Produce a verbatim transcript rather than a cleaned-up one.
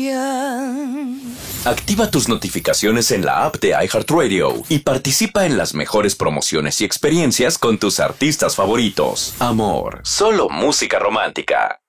Brian. Activa tus notificaciones en la app de iHeartRadio y participa en las mejores promociones y experiencias con tus artistas favoritos. Amor, solo música romántica.